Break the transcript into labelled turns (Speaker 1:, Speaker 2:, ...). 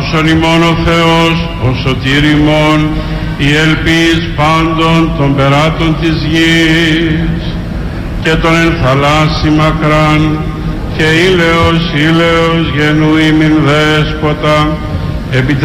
Speaker 1: άκουσον ημών ο Θεός, ο σωτήρ ημών, η ελπίς πάντων των περάτων της γης, και τον εν θαλάσσι μακράν, και ήλαιος γενού ημιν δέσποτα,